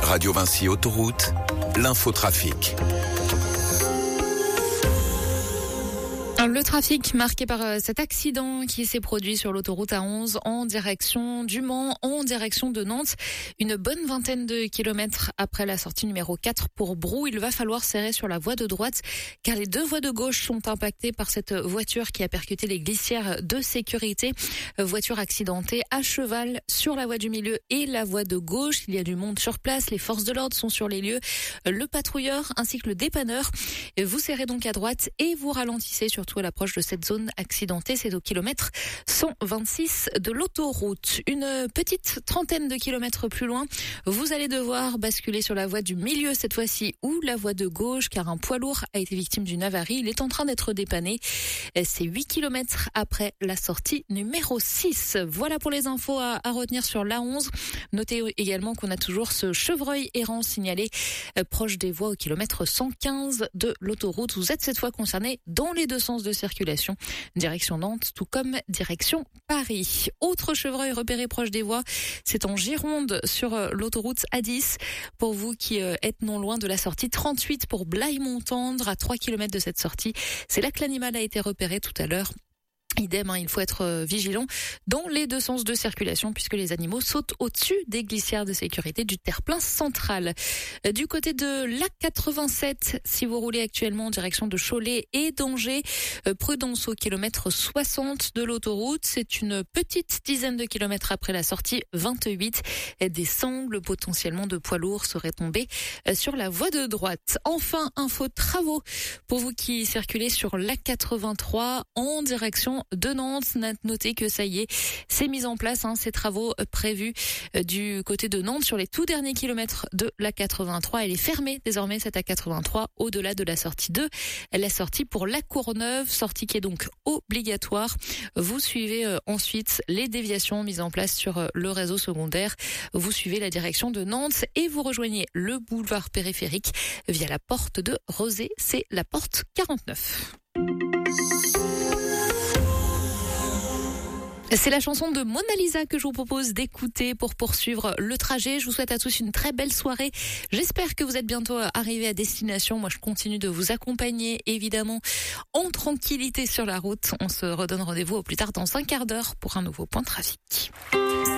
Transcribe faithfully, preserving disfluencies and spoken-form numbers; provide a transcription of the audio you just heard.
Radio Vinci Autoroute, l'infotrafic. Le trafic marqué par cet accident qui s'est produit sur l'autoroute A onze en direction du Mans, en direction de Nantes. Une bonne vingtaine de kilomètres après la sortie numéro quatre pour Brou. Il va falloir serrer sur la voie de droite car les deux voies de gauche sont impactées par cette voiture qui a percuté les glissières de sécurité. Voiture accidentée à cheval sur la voie du milieu et la voie de gauche. Il y a du monde sur place. Les forces de l'ordre sont sur les lieux. Le patrouilleur ainsi que le dépanneur. Vous serrez donc à droite et vous ralentissez surtout à l'approche de cette zone accidentée. C'est au kilomètre cent vingt-six de l'autoroute. Une petite trentaine de kilomètres plus loin, vous allez devoir basculer sur la voie du milieu cette fois-ci ou la voie de gauche car un poids lourd a été victime d'une avarie. Il est en train d'être dépanné. C'est huit kilomètres après la sortie numéro six. Voilà pour les infos à, à retenir sur l'A onze. Notez également qu'on a toujours ce chevreuil errant signalé euh, proche des voies au kilomètre cent quinze de l'autoroute. Vous êtes cette fois concerné dans les deux sens de circulation, direction Nantes, tout comme direction Paris. Autre chevreuil repéré proche des voies, c'est en Gironde sur l'autoroute A dix. Pour vous qui êtes non loin de la sortie trente-huit pour Blaye-Montendre, à trois kilomètres de cette sortie, c'est là que l'animal a été repéré tout à l'heure. Idem, hein, il faut être vigilant dans les deux sens de circulation puisque les animaux sautent au-dessus des glissières de sécurité du terre-plein central. Du côté de l'A quatre-vingt-sept, si vous roulez actuellement en direction de Cholet et d'Angers, prudence au kilomètre soixante de l'autoroute. C'est une petite dizaine de kilomètres après la sortie vingt-huit. Des sangles potentiellement de poids lourds seraient tombées sur la voie de droite. Enfin, info travaux pour vous qui circulez sur l'A quatre-vingt-trois en direction de Nantes. Notez que ça y est, c'est mis en place, hein, ces travaux prévus du côté de Nantes sur les tout derniers kilomètres de l'A quatre-vingt-trois. Elle est fermée désormais, cette A quatre-vingt-trois, au-delà de la sortie deux. La sortie pour La Courneuve, sortie qui est donc obligatoire. Vous suivez euh, ensuite les déviations mises en place sur euh, le réseau secondaire. Vous suivez la direction de Nantes et vous rejoignez le boulevard périphérique via la porte de Rosé. C'est la porte quarante-neuf. C'est la chanson de Mona Lisa que je vous propose d'écouter pour poursuivre le trajet. Je vous souhaite à tous une très belle soirée. J'espère que vous êtes bientôt arrivés à destination. Moi, je continue de vous accompagner, évidemment, en tranquillité sur la route. On se redonne rendez-vous au plus tard dans un quart d'heure pour un nouveau point de trafic.